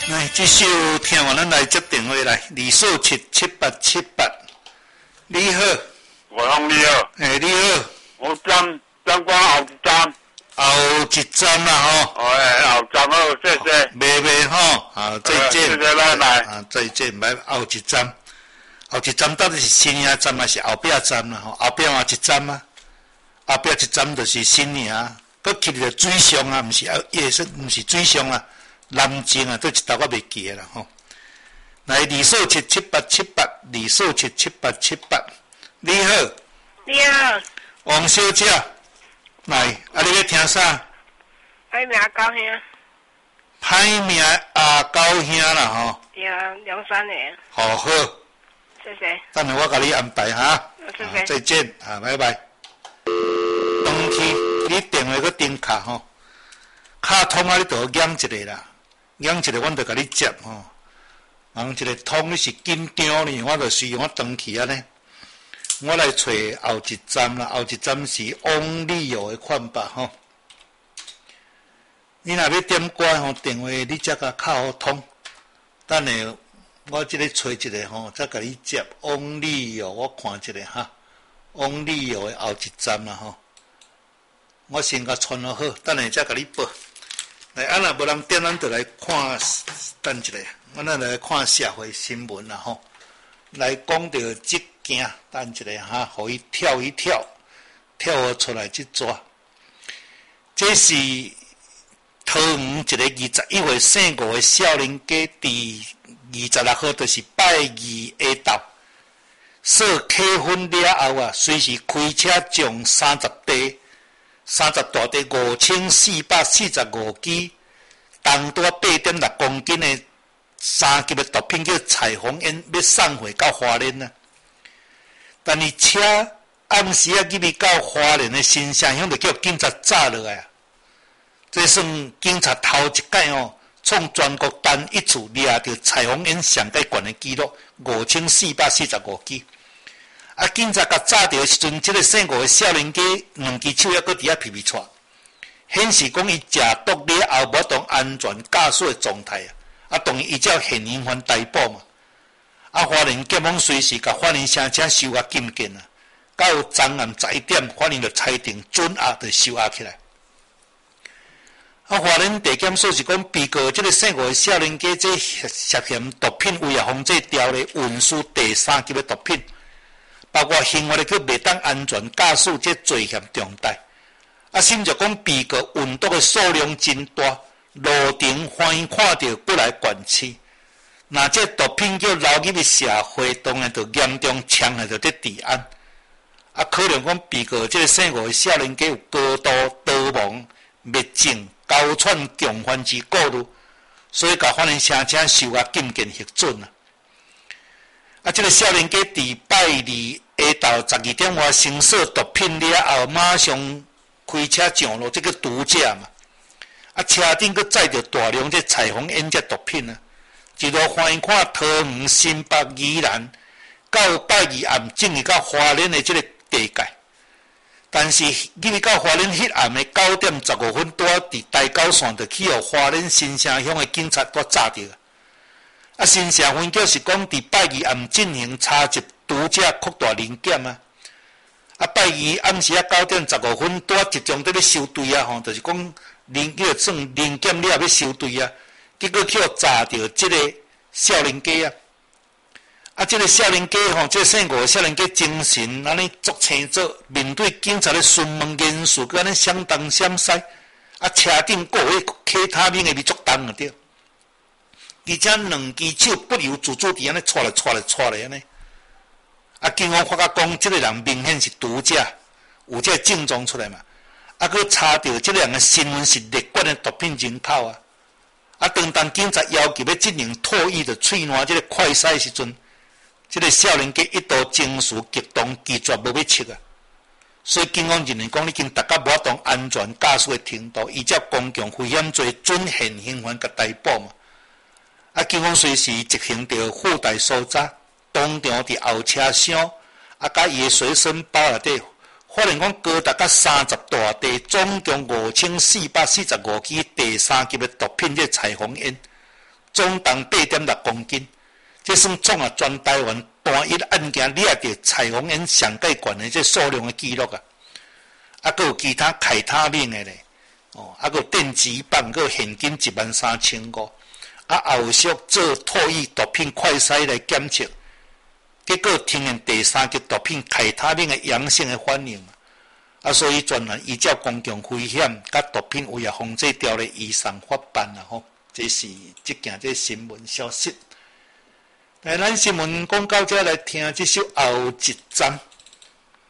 来，这首听完咱来接电话来，2477878。你好， 我讲你好， 你好， 我站关后一站， 后一站啦吼， 后站好，谢谢， 袂吼，好再见， 谢谢拜拜， 再见，拜后一站，后一站到底是新营站还是后壁站啦？吼，后壁嘛一站啊，后壁一站就是新营，佮去着水上啊，毋是夜市，毋是水上啊。南京啊，都一道我袂记啦吼。来2477878，2477878。你好， 你好， 王小姐，来，你要听啥？ 歹名高兄。 歹名阿高兄啦吼。 对啊，2、3年。 好， 谢谢。 等下我甲你安排哈。 谢谢。 再见，拜拜。当去你电话个顶卡吼，卡通啊，你就验一个啦。养一个，阮就甲你接吼。人一个通你是紧张呢，我就是用我登去安尼。我来找后一站啦，后一站是翁立友的款吧吼。你若要点歌吼，电话你才甲较好通。等下我即个找一个吼，再甲你接翁立友，我看一下哈。翁立友的后一站啦吼。我先甲传落好，等下再甲你报。来，若无人点，咱就来看，等一下，我咱来看社会新闻啦吼。来讲到即件，等一下哈，互伊跳一跳，跳出来即抓。这是桃园一个21岁姓吴的少年家，伫26号就是拜二下昼，说结婚了后啊，随时开车将30大地5445支，重多8.6公斤的3级的毒品叫彩虹烟，要送回到花莲啊。但是车暗时啊，入去到花莲的新城乡，就叫警察抓落来啊。这算警察头一届哦，创全国单一次掠到彩虹烟上界悬的纪录5445支。啊！警察甲抓到的时阵，这个姓吴的少年家2支手还搁伫遐皮皮喘，显示讲伊食毒了后无当安全驾驶的状态啊！啊，当然伊才现行犯逮捕嘛。啊，花莲警方随时甲法院申请收押禁见啊！到昨暗11点，法院就裁定准押，就收押起来。啊，花莲地检署是讲，被告这个姓吴的少年家，这涉嫌毒品危害防治条例运输第3级的毒品。包括刑法的叫未当安全驾驶这罪嫌重大，啊，甚至讲被告运毒的数量真大，路程欢迎看到不来管区，那这毒品叫流入的社会，当然就严重伤害到这治安。啊，可能讲被告这个姓吴的少年家有高度逃亡、灭证、高串共犯之过路，所以甲法院申请收押禁见核准啊。啊，这个少年家伫拜二下昼12点外行使毒品了后，马上开车上路，这个毒驾嘛。啊，车顶佫载着大量这彩虹烟这毒品啊，一路欢迎看桃园、新北、宜兰，到拜二暗进入到花莲的这个地界。但是入去到花莲迄暗的9点15分，拄好伫台九线就去互花莲新城乡的警察都抓着。啊，新社分局是讲伫拜二暗进行查缉毒驾扩大临检啊！啊，拜二暗时啊9点15分，拄集中在咧收队啊吼，就是讲叫算临检了要收队啊，结果去查到即个少年家啊！啊，即个少年家吼，即个姓吴的少年家精神安尼足青楚，面对警察咧询问言辞，佮安尼相当闪塞，啊，车顶各位其他面的味足重啊对。而且2支手不由自主地安尼拽来安尼，啊！警方发觉讲，这个人明显是毒驾，有这个症状出来嘛？啊，佮查到这个人的身份是列管的毒品人口啊！啊，当警察要求要进行唾液的喙烂这个快筛的时阵，这个少年家一度情绪激动，拒绝无要切啊！所以警方认为讲，已经达到无当安全驾驶的程度，以及公共危险罪准现行犯甲逮捕嘛。啊！警方随时执行着附带搜查，当场伫后车厢，啊，甲伊的随身包内底，发现讲高达甲30大地，总共5445支第3级的毒品，这彩虹烟， 总重 8.6 公斤，这算创啊全台湾单一案件掠到彩虹烟上界悬的这数量的记录啊！啊，还有其他开他命的咧，哦，啊，还有电子版，还有现金13500，啊，后续做唾液毒品快筛来检测，结果听见第3级毒品开他命的阳性的反应。啊，所以专案依照公共危险甲毒品危害防治条例依上法办啦吼，这是即件这新闻消息。来，咱新闻讲到这来听这首后一站。